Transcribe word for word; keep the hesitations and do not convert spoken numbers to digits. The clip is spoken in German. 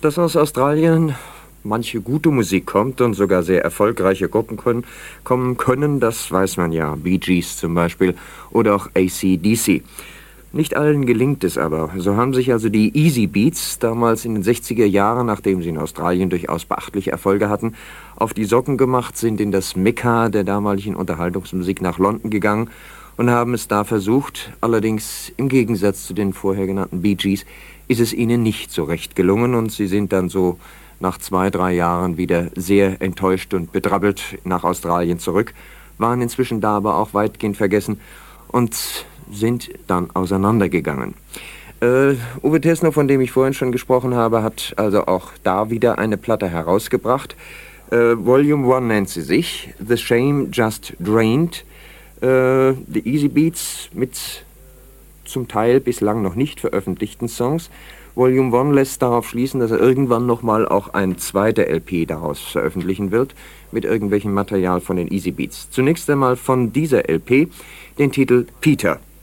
Dass aus Australien manche gute Musik kommt und sogar sehr erfolgreiche Gruppen können, kommen können, das weiß man ja. Bee Gees zum Beispiel oder auch A C D C. Nicht allen gelingt es aber. So haben sich also die Easy Beats damals in den sechziger Jahren, nachdem sie in Australien durchaus beachtliche Erfolge hatten, auf die Socken gemacht, sind in das Mekka der damaligen Unterhaltungsmusik nach London gegangen und haben es da versucht. Allerdings im Gegensatz zu den vorher genannten Bee Gees ist es ihnen nicht so recht gelungen und sie sind dann so nach zwei, drei Jahren wieder sehr enttäuscht und bedrabbelt nach Australien zurück, waren inzwischen da aber auch weitgehend vergessen und sind dann auseinandergegangen. Äh, Uwe Tesno, von dem ich vorhin schon gesprochen habe, hat also auch da wieder eine Platte herausgebracht. Äh, Volume One nennt sie sich, The Shame Just Drained. Äh, The Easy Beats mit zum Teil bislang noch nicht veröffentlichten Songs. Volume One lässt darauf schließen, dass er irgendwann nochmal auch ein zweiter L P daraus veröffentlichen wird, mit irgendwelchem Material von den Easy Beats. Zunächst einmal von dieser L P den Titel Peter.